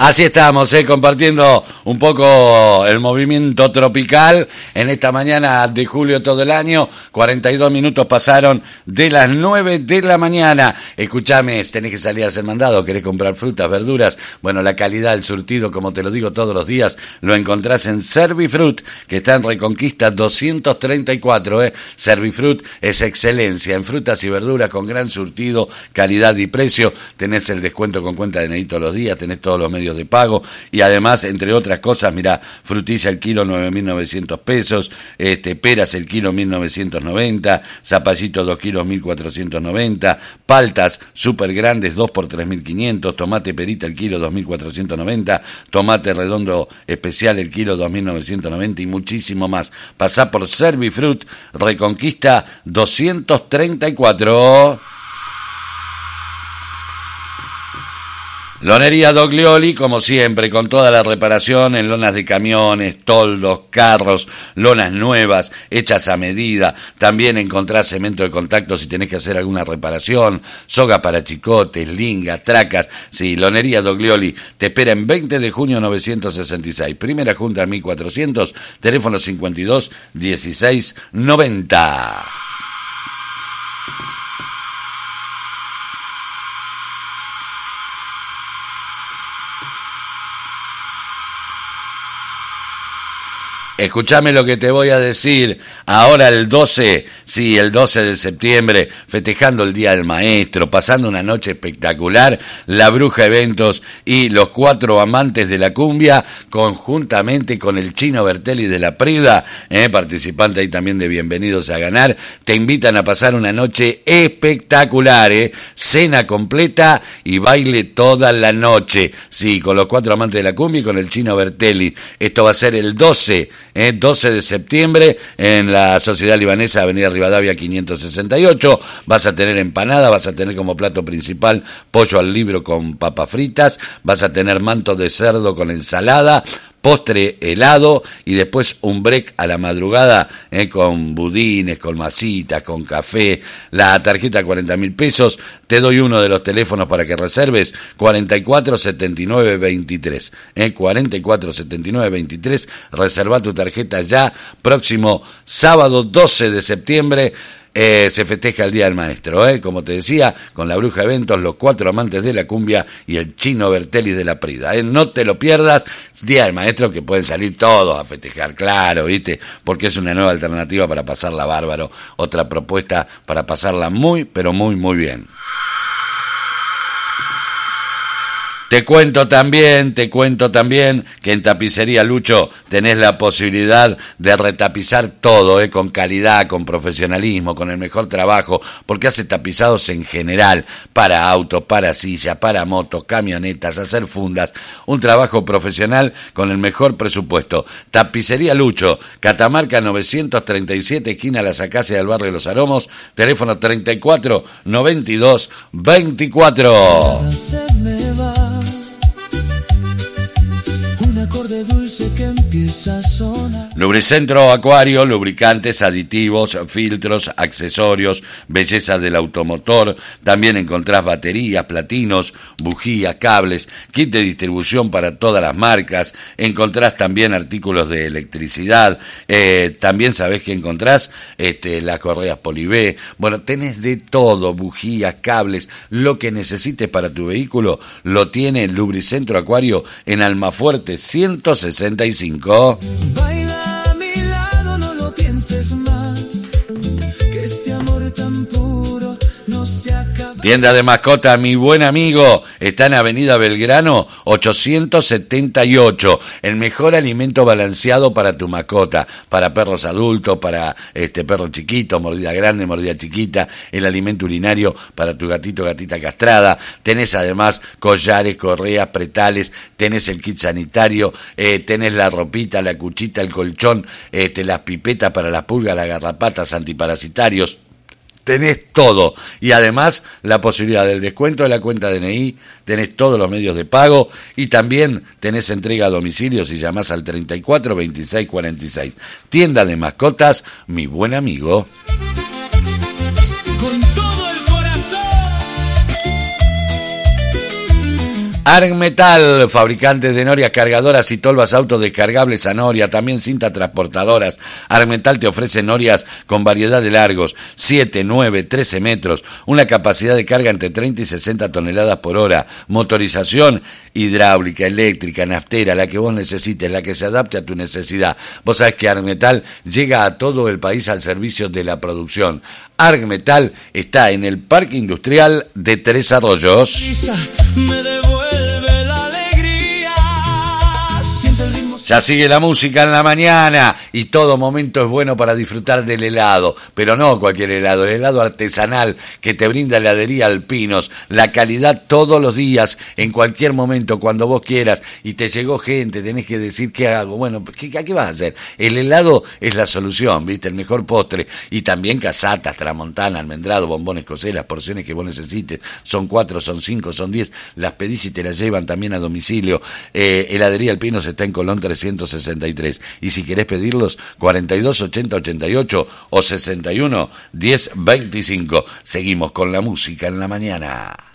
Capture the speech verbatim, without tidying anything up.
Así estamos, eh, compartiendo un poco el movimiento tropical en esta mañana de julio todo el año. cuarenta y dos minutos pasaron de las nueve de la mañana. Escuchame, tenés que salir a hacer mandado, querés comprar frutas, verduras. Bueno, la calidad del surtido, como te lo digo todos los días, lo encontrás en Servifrut, que está en Reconquista doscientos treinta y cuatro. Eh. Servifrut es excelencia en frutas y verduras con gran surtido, calidad y precio. Tenés el descuento con cuenta de N I todos los días, tenés todos los medios de pago y además, entre otras cosas, mirá, frutilla el kilo nueve mil novecientos pesos, este, peras el kilo mil novecientos noventa, zapallitos dos kilos mil cuatrocientos noventa, paltas super grandes dos por tres mil quinientos, tomate perita el kilo dos mil cuatrocientos noventa, tomate redondo especial el kilo dos mil novecientos noventa y muchísimo más. Pasá por Servifrut, Reconquista doscientos treinta y cuatro. Lonería Doglioli, como siempre, con toda la reparación en lonas de camiones, toldos, carros, lonas nuevas, hechas a medida. También encontrás cemento de contacto si tenés que hacer alguna reparación, soga para chicotes, lingas, tracas. Sí, Lonería Doglioli te espera en veinte de junio novecientos sesenta y seis. Primera Junta mil cuatrocientos, teléfono cincuenta y dos dieciséis noventa. Escuchame lo que te voy a decir. Ahora el doce, sí, el doce de septiembre, festejando el Día del Maestro, pasando una noche espectacular, La Bruja Eventos y los cuatro amantes de la cumbia, conjuntamente con el Chino Bertelli de La Prida, eh, participante ahí también de Bienvenidos a Ganar, te invitan a pasar una noche espectacular, eh, cena completa y baile toda la noche. Sí, con los cuatro amantes de la cumbia y con el Chino Bertelli. Esto va a ser el doce. Eh, doce de septiembre en la Sociedad Libanesa, Avenida Rivadavia quinientos sesenta y ocho. Vas a tener empanada, vas a tener como plato principal pollo al libro con papas fritas, vas a tener manto de cerdo con ensalada, postre helado y después un break a la madrugada eh, con budines, con masitas, con café. La tarjeta cuarenta mil pesos. Te doy uno de los teléfonos para que reserves, cuarenta y cuatro setenta y nueve veintitrés. Eh, cuarenta y cuatro setenta y nueve veintitrés. Reserva tu tarjeta ya. Próximo sábado doce de septiembre. Eh, se festeja el Día del Maestro, eh, como te decía, con La Bruja Eventos, los cuatro amantes de la cumbia y el Chino Bertelli de La Prida. Eh. No te lo pierdas, Día del Maestro que pueden salir todos a festejar, claro, ¿viste? Porque es una nueva alternativa para pasarla bárbaro, otra propuesta para pasarla muy, pero muy, muy bien. Te cuento también, te cuento también que en Tapicería Lucho tenés la posibilidad de retapizar todo, eh, con calidad, con profesionalismo, con el mejor trabajo, porque hace tapizados en general, para autos, para sillas, para motos, camionetas, hacer fundas, un trabajo profesional con el mejor presupuesto. Tapicería Lucho, Catamarca novecientos treinta y siete, esquina Las Acacias del barrio Los Aromos, teléfono treinta y cuatro noventa y dos veinticuatro. Lubricentro Acuario, lubricantes, aditivos, filtros, accesorios, belleza del automotor. También encontrás baterías, platinos, bujías, cables, kit de distribución para todas las marcas. Encontrás también artículos de electricidad. Eh, también sabés que encontrás este, las correas Polibé. Bueno, tenés de todo, bujías, cables, lo que necesites para tu vehículo lo tiene Lubricentro Acuario en Almafuerte ciento sesenta y cinco. Baila a mi lado, no lo pienses más, que este amor tan puro no se acaba. Tienda de mascota, mi buen amigo, está en Avenida Belgrano ochocientos setenta y ocho. El mejor alimento balanceado para tu mascota, para perros adultos, para este perro chiquito, mordida grande, mordida chiquita, el alimento urinario para tu gatito, gatita castrada. Tenés además collares, correas, pretales, tenés el kit sanitario, eh, tenés la ropita, la cuchita, el colchón, este, las pipetas para las pulgas, las garrapatas, antiparasitarios. Tenés todo y además la posibilidad del descuento de la cuenta D N I, tenés todos los medios de pago y también tenés entrega a domicilio si llamás al treinta y cuatro veintiséis cuarenta y seis. Tienda de mascotas, mi buen amigo. Con todo el corazón. Argmetal, fabricantes de norias cargadoras y tolvas autodescargables a noria, también cintas transportadoras. Argmetal te ofrece norias con variedad de largos, siete, nueve, trece metros, una capacidad de carga entre treinta y sesenta toneladas por hora, motorización hidráulica, eléctrica, naftera, la que vos necesites, la que se adapte a tu necesidad. Vos sabés que Argmetal llega a todo el país al servicio de la producción. Argmetal está en el Parque Industrial de Tres Arroyos. Me devuelve la alegría. Siente el ritmo. Ya sigue la música en la mañana y todo momento es bueno para disfrutar del helado, pero no cualquier helado, el helado artesanal que te brinda Heladería Alpinos, la calidad todos los días, en cualquier momento, cuando vos quieras, y te llegó gente, tenés que decir qué hago, bueno, ¿qué, qué vas a hacer? El helado es la solución, ¿viste? El mejor postre, y también casatas, tramontana, almendrado, bombones escocés, las porciones que vos necesites, son cuatro, son cinco, son diez, las pedís y te las llevan también a domicilio. eh, Heladería Alpinos está en Colón trescientos sesenta y tres, y si querés pedirlos, cuarenta y dos ochenta ochenta y ocho o sesenta y uno diez veinticinco. Seguimos con la música en la mañana.